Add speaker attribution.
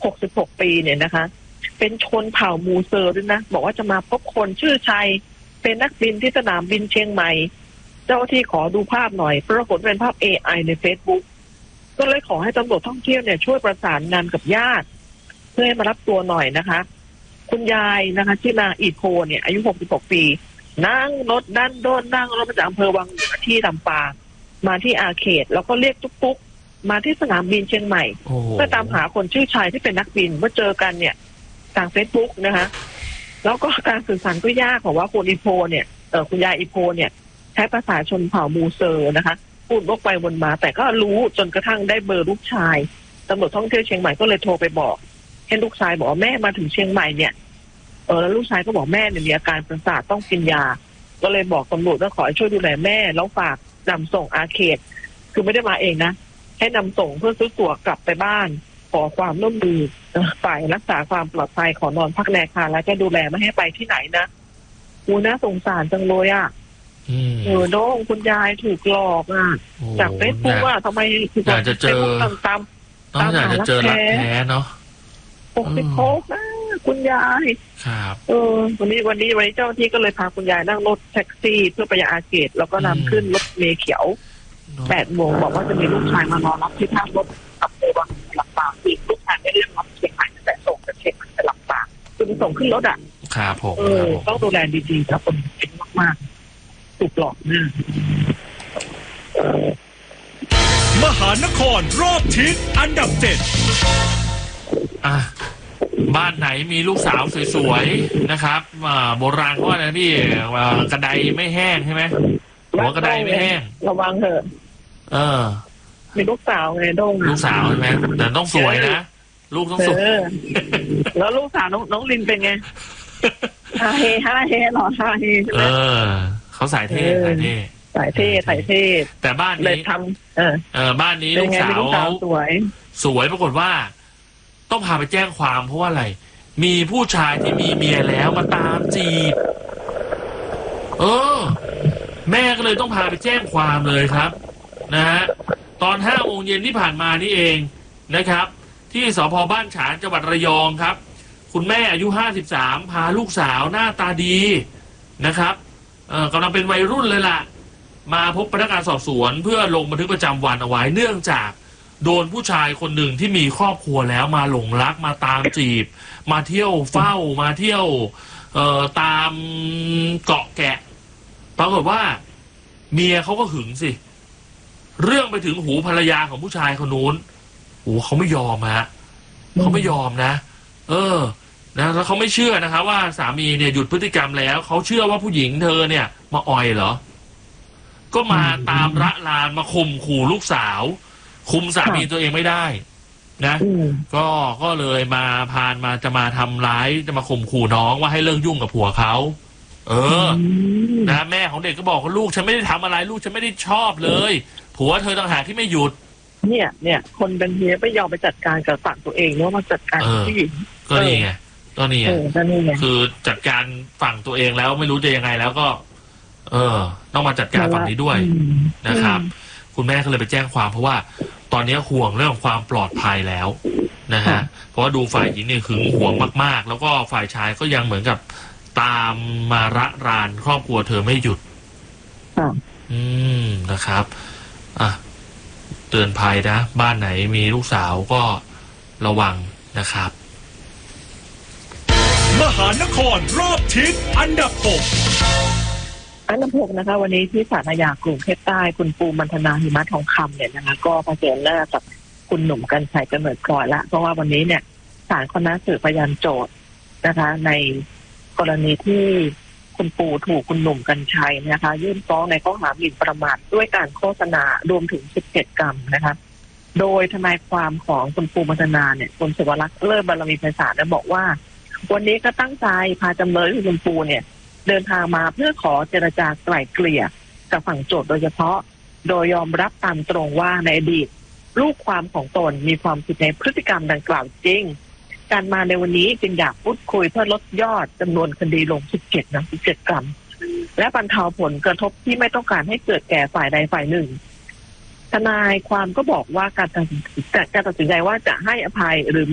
Speaker 1: 66 ปีเนี่ยนะคะเป็นชนเผ่ามูเซอร์ด้วยนะบอกว่าจะมาพบคนชื่อชัยเป็นนักบินที่สนามบินเชียงใหม่เจ้าที่ขอดูภาพหน่อยปรากฏเป็นภาพ AI ใน Facebook ก็เลยขอให้ตำรวจท่องเที่ยวเนี่ยช่วยประสานงานกับญาติเพื่อให้มารับตัวหน่อยนะคะคุณยายนะคะชื่อนางอีโพเนี่ยอายุ66 ปีนั่งรถด้านโดนนั่งรถมาจากอำเภอวังเหนือที่ลำปางมาที่อาเขตแล้วก็เรียกตุ๊กๆมาที่สนามบินเชียงใหม่เพื่อตามหาคนชื่อชัยที่เป็นนักบินเมื่อเจอกันเนี่ยทาง Facebook นะคะแล้วก็การสื่อสารก็ยากเพราะว่าคุณอีโพเนี่ยคุณยายอีโพเนี่ยใช้ภาษาชนเผ่ามูเซอร์นะคะพูดวกไปวนมาแต่ก็รู้จนกระทั่งได้เบอร์ลูกชายตำรวจท่องเที่ยวเชียงใหม่ก็เลยโทรไปบอกให้ลูกชายบอกว่าแม่มาถึงเชียงใหม่เนี่ยแล้วลูกชายก็บอกแม่เนี่ยมีอาการประสาทต้องกินยาก็เลยบอกตำรวจว่าขอให้ช่วยดูแลแม่แล้วฝากนำส่งอาเขตคือไม่ได้มาเองนะให้นำส่งเพื่อซื้อตั๋วกลับไปบ้านขอความร่วมมือฝ่ายรักษาความปลอดภัยขอนอนพักแรกค่ะแล้วจะดูแลไม่ให้ไปที่ไหนนะน่าสงสารจังเลยอ่ะน้องคุณยายถูกหลอกอ่ะจากเฟซบุ๊กว่าทำไม
Speaker 2: อยากจะเจอตามอยากจะเจอรักแท้เนาะ
Speaker 1: 66นะคุณยาย
Speaker 2: ครับ
Speaker 1: วันนี้เจ้าที่ก็เลยพาคุณยายนั่งรถแท็กซี่เพื่อไปยังอาเขตแล้วก็นำขึ้นรถเมล์เขียว8 โมงบอกว่าจะมีลูกชายมารอรับที่ท่ารถขับไปวังลำปางอีกลูกชายไม่ได้รับเชียงใหม่แต่ส่งจากเชียงใหม่ไปลำปางคือส่งขึ้นรถอ่ะ
Speaker 2: ครับผม
Speaker 1: ต้องดูแลดีๆครับคนเป็นมากๆถูกหลอกนะ
Speaker 3: มหานครรอบทิศอันดับ
Speaker 2: 7บ้านไหนมีลูกสาวสวยๆนะครับโบราณเขาว่าอะไรพี่กระไดไม่แห้งใช่ไหมหัวกระไดไม่แห้ง
Speaker 1: ระวังเถอะมีลูกสาวไงด้ง
Speaker 2: ลูกสาวใช่ไหมแต่ต้องสวยนะลูกต้องสวย
Speaker 1: แล้วลูกสาวน้องลินเป็นไงฮาเฮหรอฮาเฮใช่ไหม
Speaker 2: เขาสายเท่สายเ
Speaker 1: ท่
Speaker 2: แต่บ้านนี้บ้านนี้ลูกสาวสวยปรากฏว่าต้องพาไปแจ้งความเพราะว่าอะไรมีผู้ชายที่มีเมียแล้วมาตามจีบแม่ก็เลยต้องพาไปแจ้งความเลยครับนะฮะตอน 5 โมงเย็นที่ผ่านมานี่เองนะครับที่สภ.บ้านฉางจังหวัดระยองครับคุณแม่อายุ53พาลูกสาวหน้าตาดีนะครับกำลังเป็นวัยรุ่นเลยล่ะมาพบพนักงานสอบสวนเพื่อลงบันทึกประจำวันเอาไว้เนื่องจากโดนผู้ชายคนหนึ่งที่มีครอบครัวแล้วมาหลงรักมาตามจีบมาเที่ยวเฝ้ามาเที่ยวตามเกาะแกะปรากฏว่าเมียเขาก็หึงสิเรื่องไปถึงหูภรรยาของผู้ชายคนนู้นเขาไม่ยอมฮะเขาไม่ยอมนะนะแล้วเขาไม่เชื่อนะครับว่าสามีเนี่ยหยุดพฤติกรรมแล้วเขาเชื่อว่าผู้หญิงเธอเนี่ยมาอ่อยเหรอก็มาตามระลานมาข่มขู่ลูกสาวคุมสามีตัวเองไม่ได้นะก็เลยมาพานมาจะมาทำร้ายจะมาข่มขู่น้องว่าให้เลิกยุ่งกับผัวเขานะแม่ของเด็กก็บอกว่าลูกฉันไม่ได้ทำอะไรลูกฉันไม่ได้ชอบเลยผัวเธอต่างหากที่ไม่หยุด
Speaker 1: เนี่ยคนเป็นเมียไม่ยอมไปจัดการกับฝั่งตัวเองเนาะมาจัดการผู้หญิง
Speaker 2: ก็นี่ไงคือจัดการฝั่งตัวเองแล้วไม่รู้จะยังไงแล้วก็ต้องมาจัดการฝั่งนี้ด้วยนะครับคุณแม่ก็เลยไปแจ้งความเพราะว่าตอนนี้ห่วงเรื่องความปลอดภัยแล้วนะฮะเพราะว่าดูฝ่ายหญิงเนี่ยหึงหวงมากๆแล้วก็ฝ่ายชายก็ยังเหมือนกับตามมาระรานครอบครัวเธอไม่หยุดนะครับเตือนภัยนะบ้านไหนมีลูกสาวก็ระวังนะครับ
Speaker 3: มหานครรอบทิศอันดับ
Speaker 1: 6นะคะวันนี้ที่ศาลอาญากรุงเทพใต้คุณปูมันธนาหิมะทองคำเนี่ยนะคะก็เผชิญหน้ากับคุณหนุ่มกรรชัยกำเนิดพลอยละเพราะว่าวันนี้เนี่ยศาลคณะสืบพยานโจทย์นะคะในกรณีที่คุณปูถูกคุณหนุ่มกรรชัยนะคะยื่นฟ้องในข้อหาหมิ่นประมาทด้วยการโฆษณารวมถึง17 กรรมนะคะโดยทนายความของคุณปูมันธนาเนี่ยคุณศิวรักษ์เลิศบารมีไพศาลได้บอกว่าวันนี้ก็ตั้งใจพาจำเลยคุณปูเนี่ยเดินทางมาเพื่อขอเจรจาไกล่เกลี่ยกับฝั่งโจทย์โดยเฉพาะโดยยอมรับตามตรงว่าในอดีตลูกความของตนมีความผิดในพฤติกรรมดังกล่าวจริงการมาในวันนี้จึงอยากพูดคุยเพื่อลดยอดจำนวนคดีลง17 กรัมและบรรเทาผลกระทบที่ไม่ต้องการให้เกิดแก่ฝ่ายใดฝ่ายหนึ่งทนายความก็บอกว่าการตัดสินใจว่าจะให้อภัยหรือ